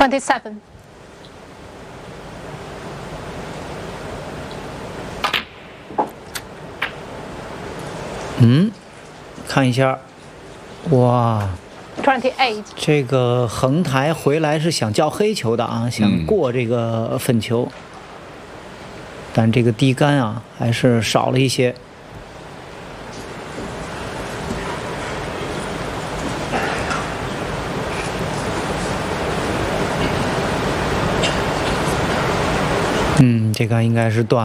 27. 看一下，哇， 28. 这个横台回来是想叫黑球的啊，想过这个粉球，但这个低杆啊还是少了一些。这杆应该是断了。